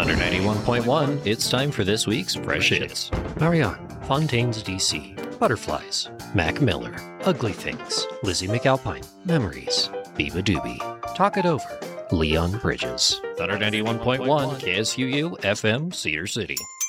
Thunder 91.1, it's time for this week's Fresh Hits. Marianne, Fontaines DC, Butterflies, Mac Miller, Ugly Things, Lizzie McAlpine, Memories, Biba Doobie, Talk It Over, Leon Bridges. Thunder 91.1, KSUU, FM, Cedar City.